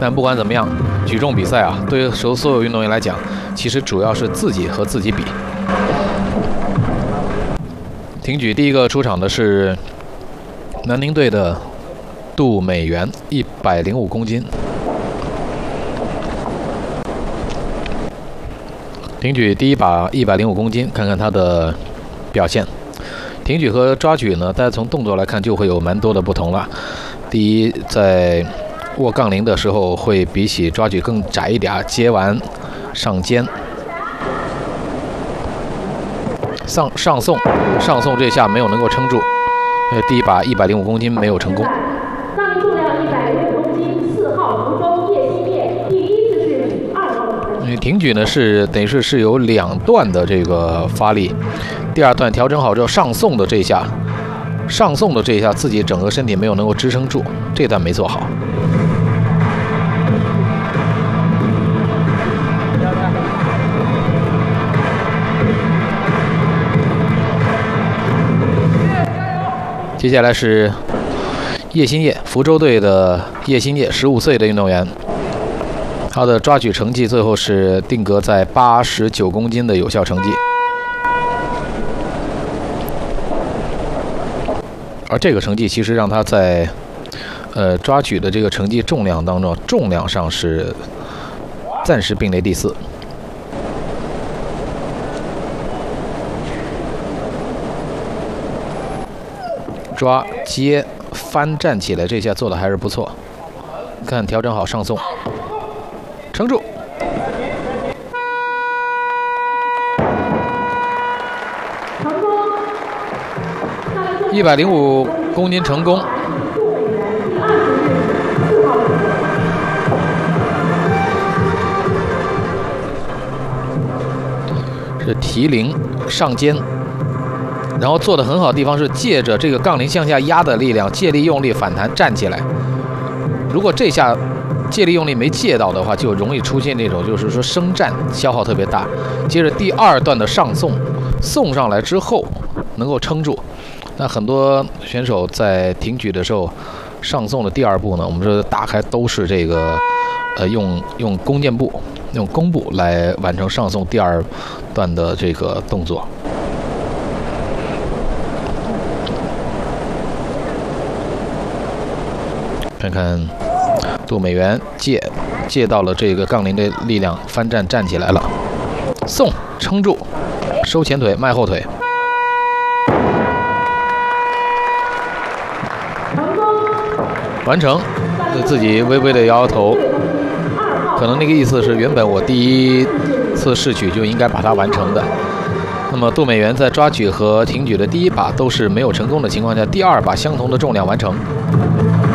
但不管怎么样，举重比赛啊，对于所有运动员来讲，其实主要是自己和自己比。挺举第一个出场的是南宁队的杜美元，105公斤。挺举第一把105公斤，看看他的表现。挺举和抓举呢，大家从动作来看就会有蛮多的不同了。第一，在握杠铃的时候会比起抓举更窄一点，接完上肩，上送这下没有能够撑住，第一把105公斤没有成功。 杠铃重量105公斤，4号福州叶新叶，第一次是2号。 挺举呢是等于是有2段的这个发力，第2段调整好之后上送的这一下自己整个身体没有能够支撑住，这段没做好。接下来是叶新叶，福州队的叶新叶，15岁的运动员。他的抓举成绩最后是定格在89公斤的有效成绩，而这个成绩其实让他在抓举的这个成绩重量当中，重量上是暂时并列第4。抓接翻站起来，这下做的还是不错。看调整好上送，撑住。105公斤成功。是提铃上肩。然后做的很好的地方是借着这个杠铃向下压的力量，借力用力反弹站起来。如果这下借力用力没借到的话，就容易出现那种就是说升站消耗特别大。接着第2段的上送，送上来之后能够撑住。那很多选手在挺举的时候，上送的第2步呢，我们说打开都是这个用弓箭步、用弓步来完成上送第2段的这个动作。看看杜美元借到了这个杠铃的力量，翻站站起来了，送撑住，收前腿迈后腿，完成。自己微微的摇摇头，可能那个意思是原本我第1次试举就应该把它完成的。那么杜美元在抓举和挺举的第1把都是没有成功的情况下，第2把相同的重量完成。